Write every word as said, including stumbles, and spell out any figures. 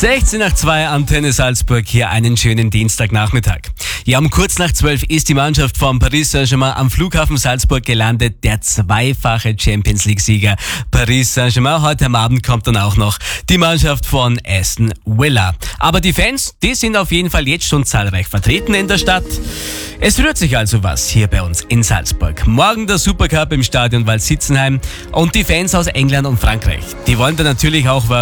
sechzehn nach zwei, Antenne Salzburg, hier einen schönen Dienstagnachmittag. Ja, um kurz nach zwölf ist die Mannschaft von Paris Saint-Germain am Flughafen Salzburg gelandet. Der zweifache Champions League-Sieger Paris Saint-Germain. Heute am Abend kommt dann auch noch die Mannschaft von Aston Villa. Aber die Fans, die sind auf jeden Fall jetzt schon zahlreich vertreten in der Stadt. Es rührt sich also was hier bei uns in Salzburg. Morgen der Supercup im Stadion Waldshitzenheim und die Fans aus England und Frankreich, die wollen da natürlich auch was